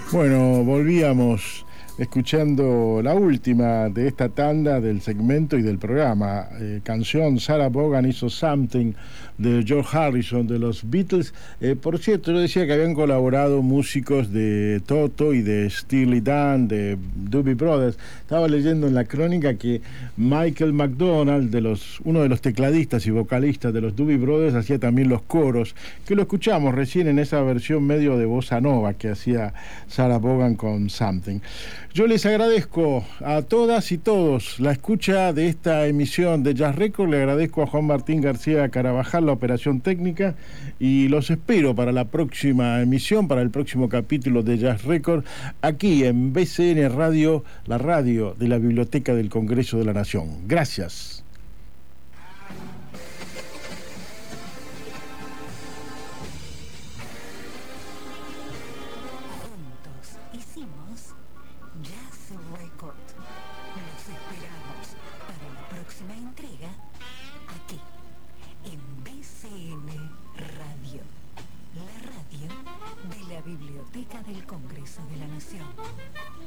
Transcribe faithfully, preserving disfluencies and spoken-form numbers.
Bueno, volvíamos escuchando la última de esta tanda del segmento y del programa. Eh, canción Sarah Vaughan hizo Something de George Harrison de los Beatles. Eh, por cierto, yo decía que habían colaborado músicos de Toto y de Steely Dan, de Doobie Brothers. Estaba leyendo en la crónica que Michael McDonald, de los, uno de los tecladistas y vocalistas de los Doobie Brothers, hacía también los coros, que lo escuchamos recién en esa versión medio de bossa nova que hacía Sarah Vaughan con Something. Yo les agradezco a todas y todos la escucha de esta emisión de Jazz Record. Le agradezco a Juan Martín García Carabajal la operación técnica y los espero para la próxima emisión, para el próximo capítulo de Jazz Record, aquí en B C N Radio, la radio de la Biblioteca del Congreso de la Nación. Gracias. Biblioteca del Congreso de la Nación.